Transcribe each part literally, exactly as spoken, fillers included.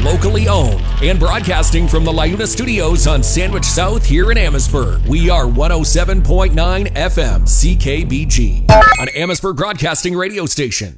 Locally owned and broadcasting from the LiUNA Studios on Sandwich South here in Amherstburg. We are one oh seven point nine F M C K B G, an Amherstburg broadcasting radio station.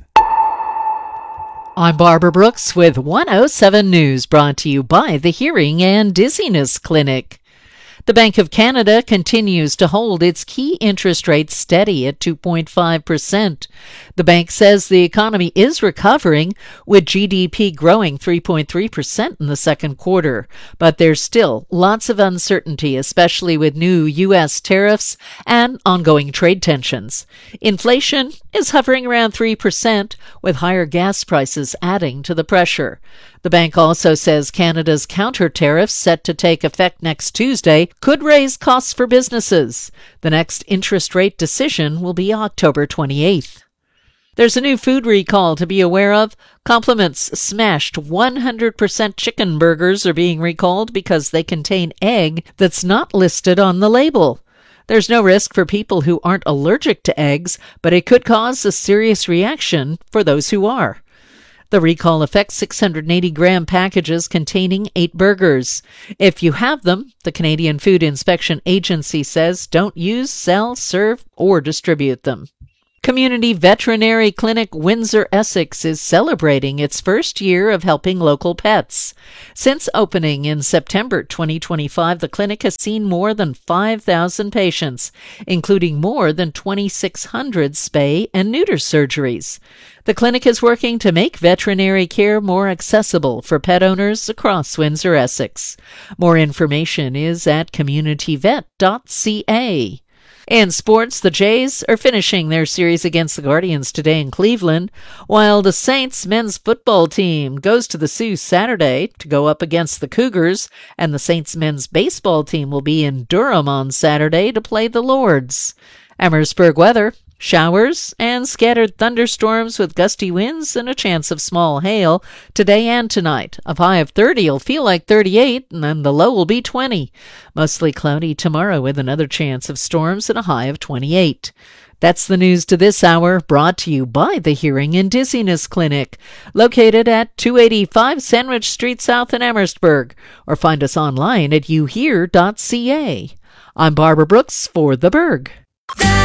I'm Barbara Brooks with one oh seven News, brought to you by the Hearing and Dizziness Clinic. The Bank of Canada continues to hold its key interest rate steady at two point five percent. The bank says the economy is recovering, with G D P growing three point three percent in the second quarter. But there's still lots of uncertainty, especially with new U S tariffs and ongoing trade tensions. Inflation is hovering around three percent, with higher gas prices adding to the pressure. The bank also says Canada's counter tariffs, set to take effect next Tuesday, could raise costs for businesses. The next interest rate decision will be October twenty-eighth. There's a new food recall to be aware of. Compliments smashed one hundred percent chicken burgers are being recalled because they contain egg that's not listed on the label. There's no risk for people who aren't allergic to eggs, but it could cause a serious reaction for those who are. The recall affects six hundred eighty gram packages containing eight burgers. If you have them, the Canadian Food Inspection Agency says don't use, sell, serve, or distribute them. Community Veterinary Clinic Windsor Essex is celebrating its first year of helping local pets. Since opening in September twenty twenty-five, the clinic has seen more than five thousand patients, including more than twenty-six hundred spay and neuter surgeries. The clinic is working to make veterinary care more accessible for pet owners across Windsor Essex. More information is at community vet dot c a. In sports, the Jays are finishing their series against the Guardians today in Cleveland, while the Saints men's football team goes to the Sioux Saturday to go up against the Cougars, and the Saints men's baseball team will be in Durham on Saturday to play the Lords. Amherstburg weather. Showers and scattered thunderstorms with gusty winds and a chance of small hail today and tonight. A high of thirty will feel like thirty-eight, and then the low will be twenty. Mostly cloudy tomorrow with another chance of storms and a high of twenty-eight. That's the news to this hour, brought to you by the Hearing and Dizziness Clinic, located at two eighty-five Sandwich Street South in Amherstburg, or find us online at you hear dot c a. I'm Barbara Brooks for The Berg.